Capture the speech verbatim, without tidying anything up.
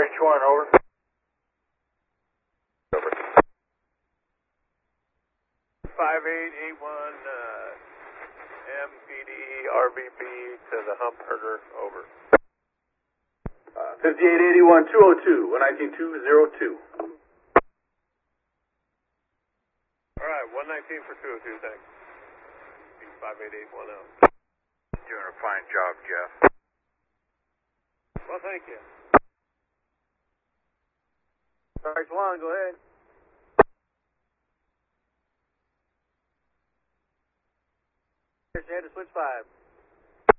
H one, over. Over. five eight eight one, uh, M P D R V B to the hump herder, over. Uh, fifty-eight eighty-one, two oh two, one nineteen two oh two. Alright, one nineteen for two oh two, thanks. five eight eight one out. Doing a fine job, Jeff. Well, thank you. H one, go ahead. Head to switch five.